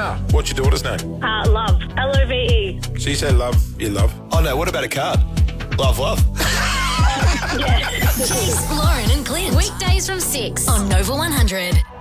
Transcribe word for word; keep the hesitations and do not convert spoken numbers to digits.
Wow. What's your daughter's name? Uh, love. L O V E. So you say love, you love. Oh, no, what about a card? Love, love. Yeah. Chase, Lauren and Clint. Weekdays from six on Nova one hundred.